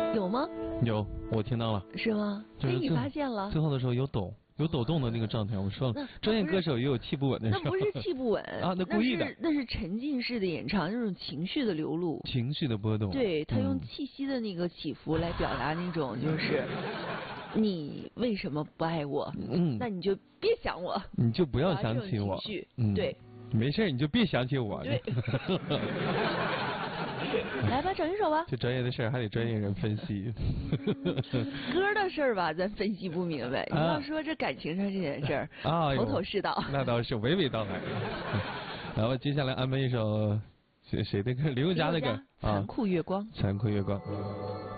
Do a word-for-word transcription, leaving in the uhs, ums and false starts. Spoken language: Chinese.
有吗？ 有，我听到了。 是吗？ 就是被你发现了。 最后的时候有抖。有抖动的那个状态，我说了，专业歌手也有气不稳的时候。 那不是气不稳啊，那故意的。 那是那是沉浸式的演唱，那种情绪的流露， 情绪的波动。 对，他用气息的那个起伏来表达那种，就是你为什么不爱我？嗯，那你就别想我， 你就不要想起我。 嗯，对， 没事，你就别想起我。 对。来吧，整一首吧。 这专业的事儿还得专业人分析。 歌的事儿吧，咱分析不明白。你要说这感情上这件事儿啊，头头是道。 那倒是娓娓道来。然后接下来安排一首谁谁的歌？林宥嘉的歌啊，《 残酷月光》。 残酷月光。